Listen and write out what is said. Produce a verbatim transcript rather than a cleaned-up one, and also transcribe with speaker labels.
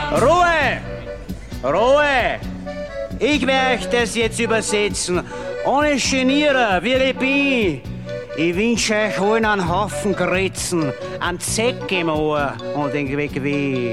Speaker 1: Ruhe! Ruhe! Ich werde euch das jetzt übersetzen. Ohne Genieren, wie ich bin. Ich wünsche euch allen einen Haufen Grützen, einen Zeck im Ohr und den Weg weh.